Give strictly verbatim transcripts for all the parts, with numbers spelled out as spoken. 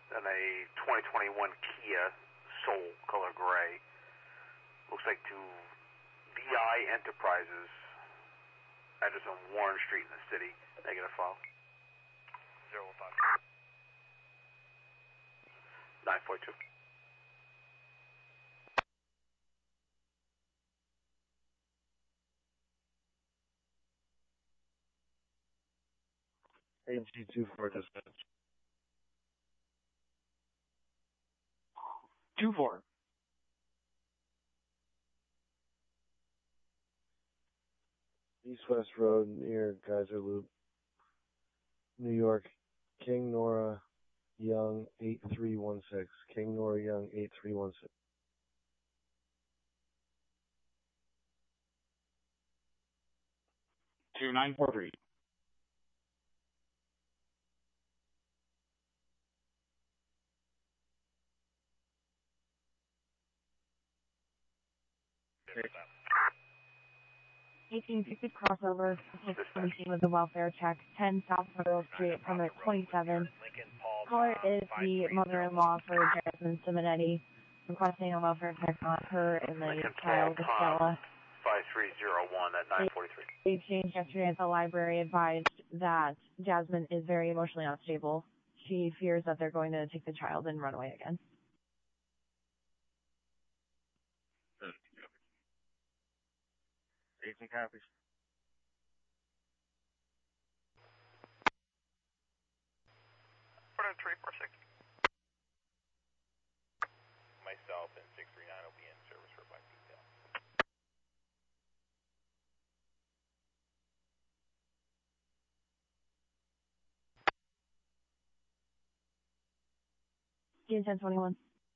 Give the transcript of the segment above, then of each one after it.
and a twenty twenty-one Kia Soul color gray. Looks like to V I Enterprises, address on Warren Street in the city. Negative file. zero one five. nine forty-two. A G two four dispatch. two four. East West Road near Geyser Loop, New York. King Nora Young eight three one six. King Nora Young eight three one six. two nine four three. eighteen fifty crossover, takes the machine with the welfare check, ten South Federal Street, permit twenty-seven. Caller is the mother-in-law for Jasmine Simonetti, requesting a welfare check on her and the Lincoln child, Paul Estella. five three zero one at nine forty-three. The exchange yesterday at the library advised that Jasmine is very emotionally unstable. She fears that they're going to take the child and run away again. eighteen copies. three four six. Myself and six three nine will be in service for black detail. Ian ten twenty-one.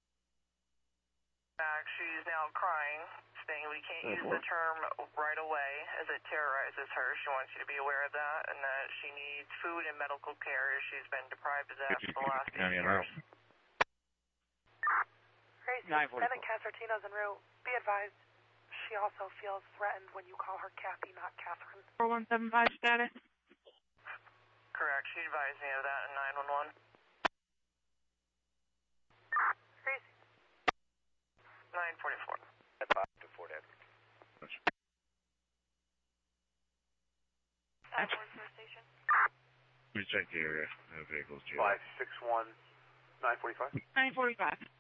Back, she's now crying, saying we can't use the term right away as it terrorizes her. She wants you to be aware of that, and that she needs food and medical care. She's been deprived of that for the last eight years. Crazy. Seven Casertino's en route. Be advised, she also feels threatened when you call her Kathy, not Catherine. four one seven five status. Correct. She advised me of that in nine one one. Crazy. nine forty-four. At five to Fort Edward. At Wardsworth Station. We check the area. No vehicles. five six one, nine forty-five. nine forty-five.